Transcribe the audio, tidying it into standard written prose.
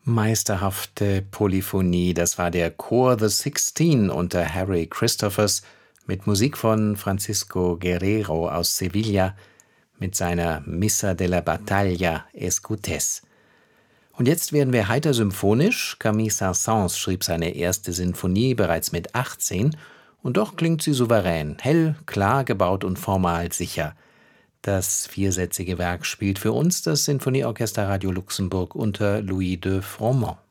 Meisterhafte Polyphonie, das war der Chor The Sixteen unter Harry Christophers mit Musik von Francisco Guerrero aus Sevilla mit seiner Missa de la Battaglia Escutes. Und jetzt werden wir heiter symphonisch. Camille Saint-Saëns schrieb seine erste Sinfonie bereits mit 18 und doch klingt sie souverän, hell, klar gebaut und formal sicher. Das viersätzige Werk spielt für uns das Sinfonieorchester Radio Luxemburg unter Louis de Froment.